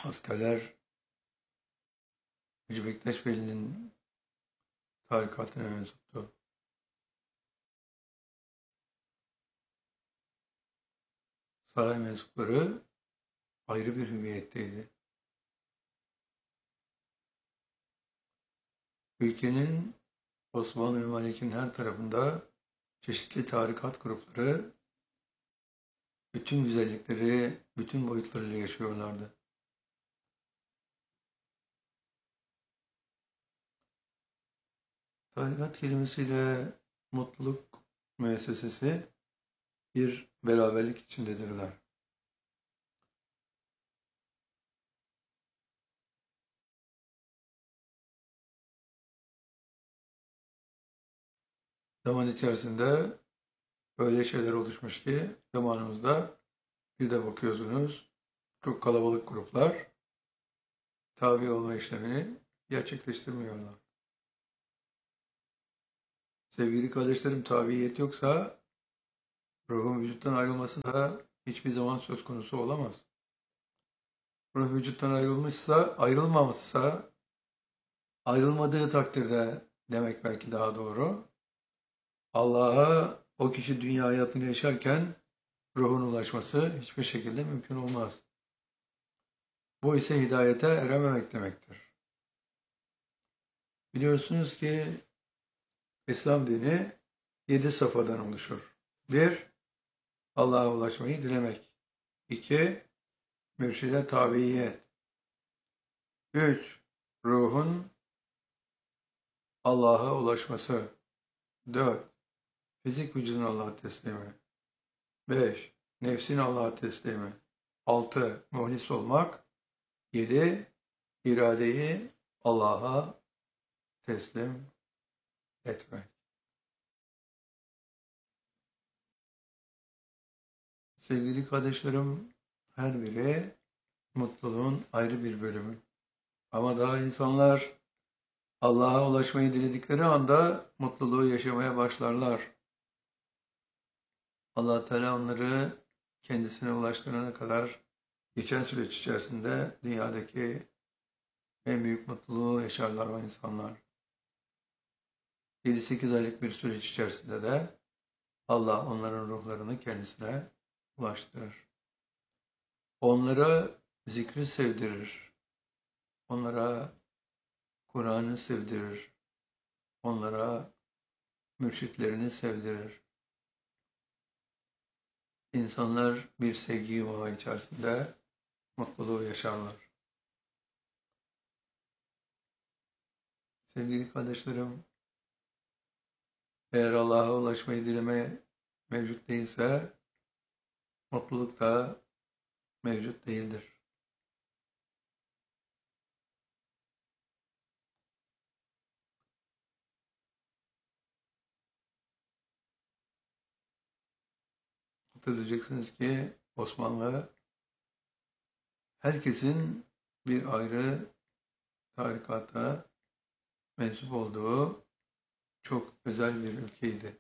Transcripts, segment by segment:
Askerler Hacı Bektaş Veli'nin tarikatına mensuptu. Saray mensupları ayrı bir hüviyetteydi. Ülkenin Osmanlı Memleketi'nin her tarafında çeşitli tarikat grupları bütün güzellikleri, bütün boyutlarıyla yaşıyorlardı. Tarikat kelimesiyle mutluluk müessesesi bir beraberlik içindedirler. Zaman içerisinde öyle şeyler oluşmuş ki zamanımızda bir de bakıyorsunuz çok kalabalık gruplar tabi olma işlemini gerçekleştirmiyorlar. Sevgili kardeşlerim, tabiyet yoksa ruhun vücuttan ayrılması da hiçbir zaman söz konusu olamaz. Ruh vücuttan ayrılmamışsa, ayrılmadığı takdirde demek belki daha doğru. Allah'a o kişi dünya hayatını yaşarken ruhun ulaşması hiçbir şekilde mümkün olmaz. Bu ise hidayete erememek demektir. Biliyorsunuz ki İslam dini 7 safhadan oluşur. 1. Allah'a ulaşmayı dilemek. 2. Mürşide tabiyet. 3. Ruhun Allah'a ulaşması. 4. Fizik vücudun Allah'a teslimi. 5. Nefsin Allah'a teslimi. 6. Muhlis olmak. 7. İradeyi Allah'a teslim etmek. Sevgili kardeşlerim, her biri mutluluğun ayrı bir bölümü. Ama daha insanlar Allah'a ulaşmayı diledikleri anda mutluluğu yaşamaya başlarlar. Allah Teala onları kendisine ulaştırana kadar geçen süreç içerisinde dünyadaki en büyük mutluluğu yaşarlar o insanlar. 7-8 aylık bir süreç içerisinde de Allah onların ruhlarını kendisine ulaştırır. Onlara zikri sevdirir. Onlara Kur'an'ı sevdirir. Onlara mürşitlerini sevdirir. İnsanlar bir sevgi yumağı içerisinde mutluluğu yaşarlar. Sevgili kardeşlerim, eğer Allah'a ulaşmayı dileme mevcut değilse, mutluluk da mevcut değildir. Hatırlayacaksınız ki Osmanlı herkesin bir ayrı tarikata mensup olduğu çok özel bir ülkeydi.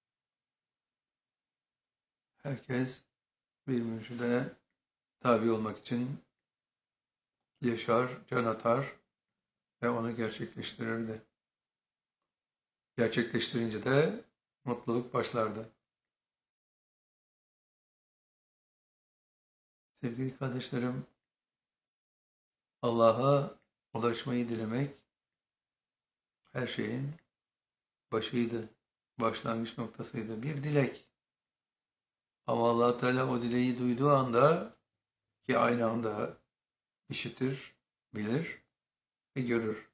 Herkes bir mürşide tabi olmak için yaşar, can atar ve onu gerçekleştirirdi. Gerçekleştirince de mutluluk başlardı. Sevgili kardeşlerim, Allah'a ulaşmayı dilemek her şeyin başıydı, başlangıç noktasıydı. Bir dilek. Ama Allah Teala o dileği duyduğu anda ki aynı anda işitir, bilir ve görür.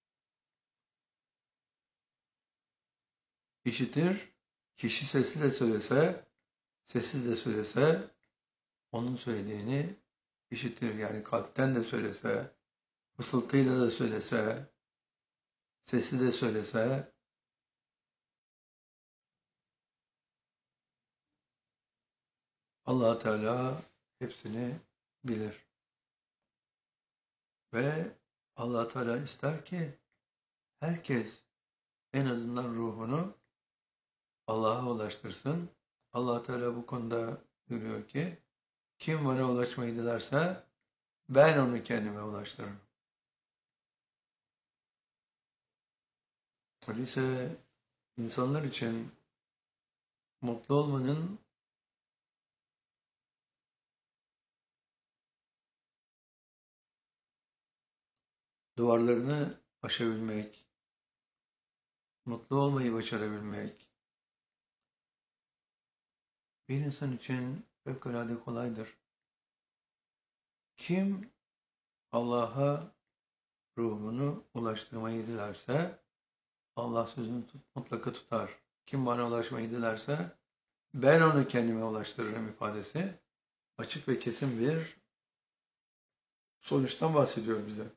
İşitir, kişi sesli de söylese, sessiz de söylese onun söylediğini işitir. Yani kalpten de söylese, fısıltıyla da söylese, sesli de söylese Allah Teala hepsini bilir. Ve Allah Teala ister ki herkes en azından ruhunu Allah'a ulaştırsın. Allah Teala bu konuda buyuruyor ki kim bana ulaşmayı dilerse ben onu kendime ulaştırırım. Öyleyse insanlar için mutlu olmanın duvarlarını aşabilmek, mutlu olmayı başarabilmek bir insan için fevkalade kolaydır. Kim Allah'a ruhunu ulaştırmayı dilerse Allah sözünü mutlaka tutar. Kim bana ulaşmayı dilerse ben onu kendime ulaştırırım ifadesi açık ve kesin bir sonuçtan bahsediyor bize.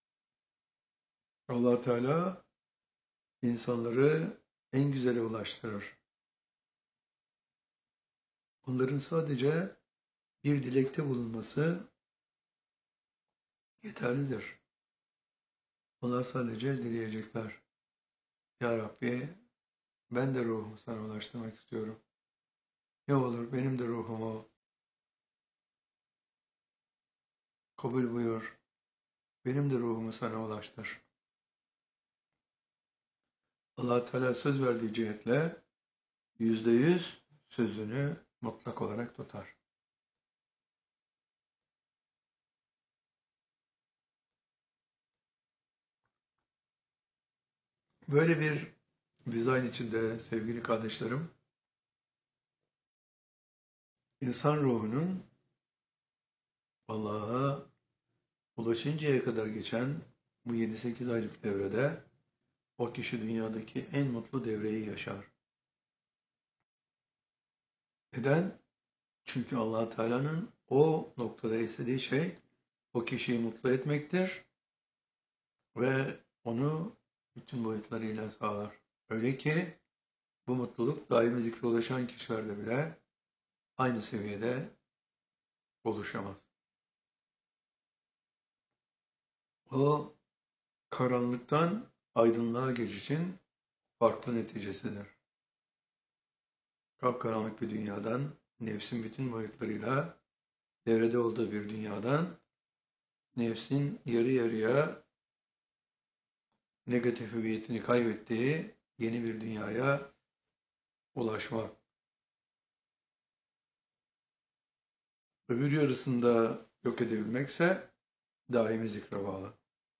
Allah Teala insanları en güzele ulaştırır. Onların sadece bir dilekte bulunması yeterlidir. Onlar sadece dileyecekler. Ya Rabbi, ben de ruhumu sana ulaştırmak istiyorum. Ne olur benim de ruhumu kabul buyur. Benim de ruhumu sana ulaştır. Allah Teala söz verdiği cihetle %100 sözünü mutlak olarak tutar. Böyle bir dizayn içinde sevgili kardeşlerim, insan ruhunun Allah'a ulaşıncaya kadar geçen bu 7-8 aylık devrede o kişi dünyadaki en mutlu devreyi yaşar. Neden? Çünkü Allah Teala'nın o noktada istediği şey o kişiyi mutlu etmektir ve onu bütün boyutlarıyla sağlar. Öyle ki bu mutluluk daimi zikre ulaşan kişilerde bile aynı seviyede oluşamaz. O karanlıktan aydınlığa geçişin farklı neticesidir. Kapkaranlık bir dünyadan, nefsin bütün boyutlarıyla devrede olduğu bir dünyadan, nefsin yarı yarıya negatif hüviyetini kaybettiği yeni bir dünyaya ulaşmak. Öbür yarısında yok edebilmekse daimi zikre bağlı.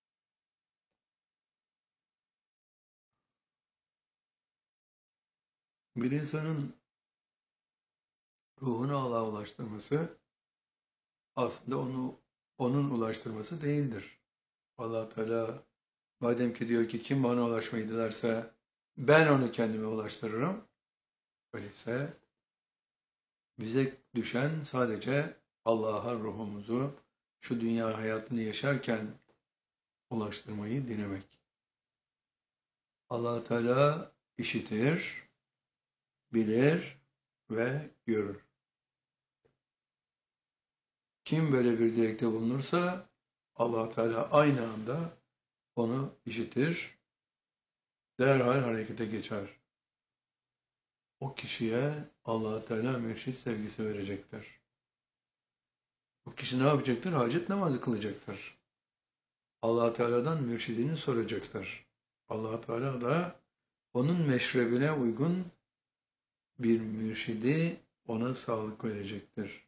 Bir insanın ruhunu Allah'a ulaştırması aslında onun ulaştırması değildir. Allah Teala madem ki diyor ki kim bana ulaşmayı dilerse ben onu kendime ulaştırırım. Öyleyse bize düşen sadece Allah'a ruhumuzu şu dünya hayatını yaşarken ulaştırmayı dilemek. Allah Teala işitir, bilir ve görür. Kim böyle bir dilekte bulunursa Allah Teala aynı anda onu işitir, derhal harekete geçer. O kişiye Allah Teala mürşit sevgisi verecektir. O kişi ne yapacaktır? Hacet namazı kılacaktır. Allah Teala'dan mürşidini soracaktır. Allah Teala da onun meşrebine uygun bir mürşidi ona sağlık verecektir.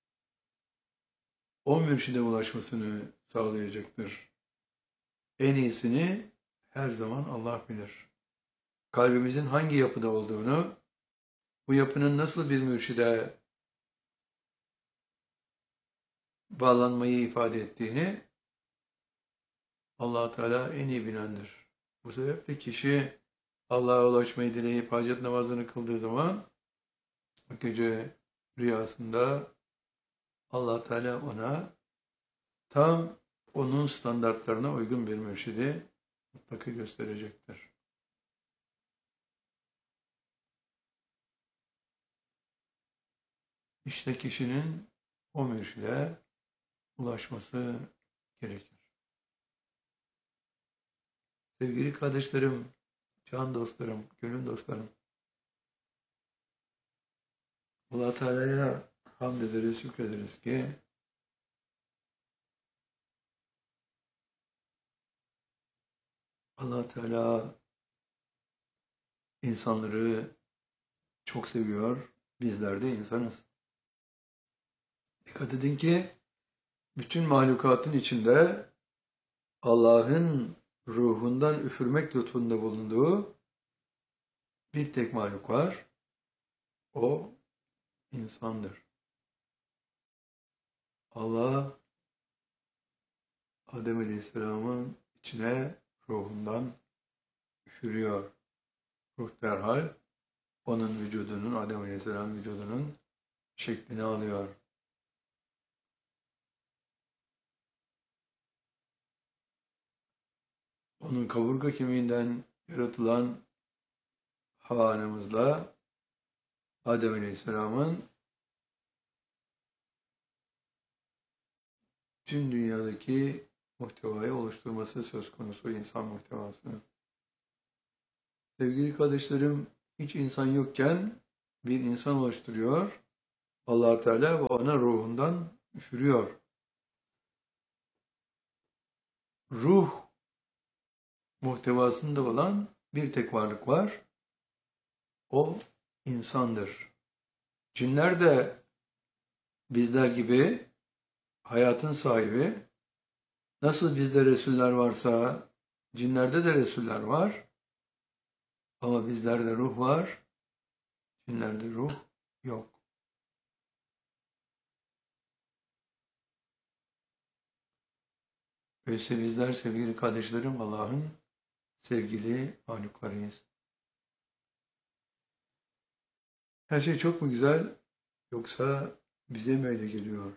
O mürşide ulaşmasını sağlayacaktır. En iyisini her zaman Allah bilir. Kalbimizin hangi yapıda olduğunu, bu yapının nasıl bir mürşide bağlanmayı ifade ettiğini Allah Teala en iyi bilendir. Bu sebeple kişi Allah'a ulaşmayı dileyip hacet namazını kıldığı zaman o gece rüyasında Allah Teala ona tam onun standartlarına uygun bir mürşidi mutlaka gösterecektir. İşte kişinin o mürşide ulaşması gerekir. Sevgili kardeşlerim, can dostlarım, gönül dostlarım, Allah Teala'ya hamd ederiz, şükrederiz ki Allah Teala insanları çok seviyor. Bizler de insanız. Dikkat edin ki bütün mahlukatın içinde Allah'ın ruhundan üfürmek lütfunda bulunduğu bir tek mahluk var. O insandır. Allah Adem Aleyhisselam'ın içine ruhundan üfürüyor. Ruh derhal onun vücudunun, Adem Aleyhisselam vücudunun şeklini alıyor. Onun kaburga kemiğinden yaratılan Havva anamızla Adem Aleyhisselam'ın tüm dünyadaki muhtevayı oluşturması söz konusu, insan muhtevasını. Sevgili kardeşlerim, hiç insan yokken bir insan oluşturuyor. Allah Teala ona ruhundan üfürüyor. Ruh muhtevasında olan bir tek varlık var. O insandır. Cinler de bizler gibi hayatın sahibi. Nasıl bizde Resuller varsa cinlerde de Resuller var. Ama bizlerde ruh var. Cinlerde ruh yok. Öyleyse bizler sevgili kardeşlerim Allah'ın sevgili mahluklarıyız. Her şey çok mu güzel yoksa bize mi öyle geliyor?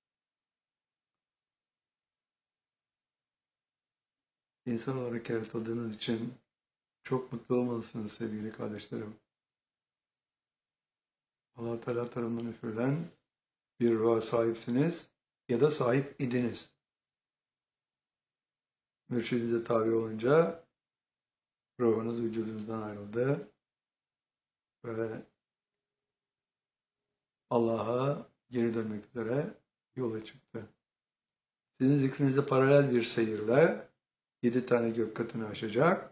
İnsan olarak yaratıldığınız için çok mutlu olmalısınız sevgili kardeşlerim. Allah Teala tarafından üfürülen bir ruha sahipsiniz ya da sahip idiniz. Mürşidinize tabi olunca ruhunuz vücudunuzdan ayrıldı ve Allah'a geri dönmek üzere yola çıktı. Sizin zikrinizde paralel bir seyirle 7 tane gök katını aşacak.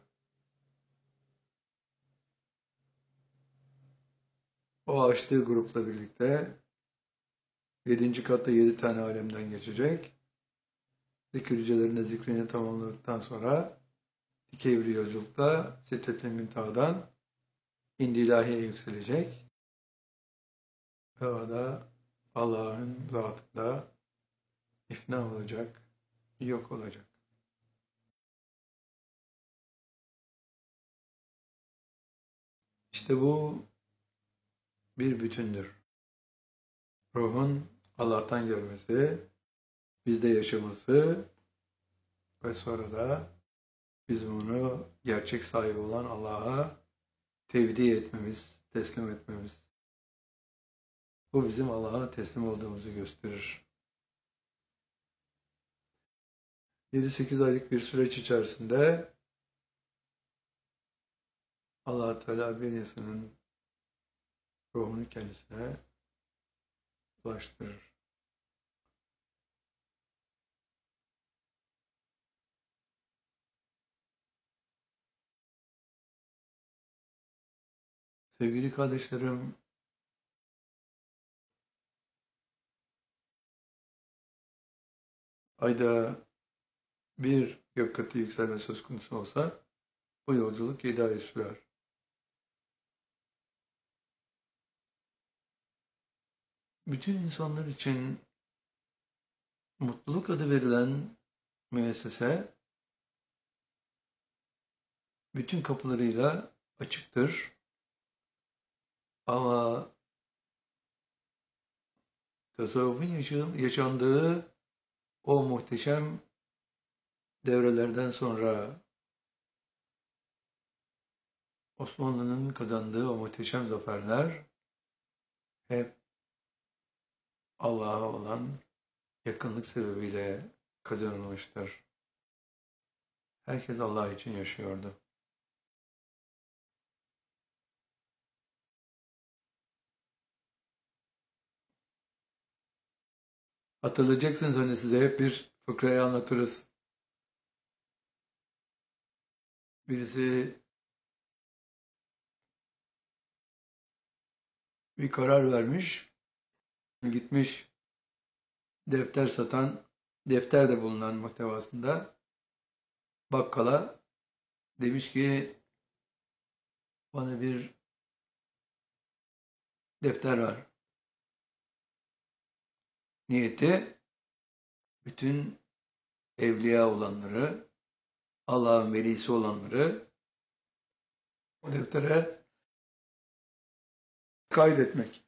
O aştığı grupla birlikte 7. katta 7 tane alemden geçecek. Zikir yücelerinde zikrini tamamladıktan sonra dikey bir yolculukta Sidret-i Münteha'dan İndi İlahi'ye yükselecek. Ve orada Allah'ın zatında ifna olacak, yok olacak. İşte bu bir bütündür. Ruhun Allah'tan gelmesi, bizde yaşaması ve sonra da biz bunu gerçek sahibi olan Allah'a tevdi etmemiz, teslim etmemiz. Bu bizim Allah'a teslim olduğumuzu gösterir. 7-8 aylık bir süreç içerisinde Allah Teala bir insanın ruhunu kendisine ulaştırır. Sevgili kardeşlerim, ayda bir gök katı yükselme söz konusu olsa bu yolculuk 7 ay sürer. Bütün insanlar için mutluluk adı verilen müessese bütün kapılarıyla açıktır. Ama tasavvufun yaşandığı o muhteşem devrelerden sonra Osmanlı'nın kazandığı o muhteşem zaferler hep Allah'a olan yakınlık sebebiyle kazanılmıştır. Herkes Allah için yaşıyordu. Hatırlayacaksınız hani size hep bir fıkrayı anlatırız. Birisi bir karar vermiş, gitmiş defter satan, defter de bulunan muhtevasında bakkala demiş ki bana bir defter var. Niyeti bütün evliya olanları, Allah'ın velisi olanları o deftere kaydetmek.